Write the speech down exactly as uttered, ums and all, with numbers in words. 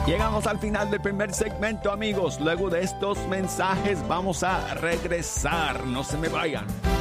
Llegamos al final del primer segmento, amigos. Luego de estos mensajes vamos a regresar. No se me vayan.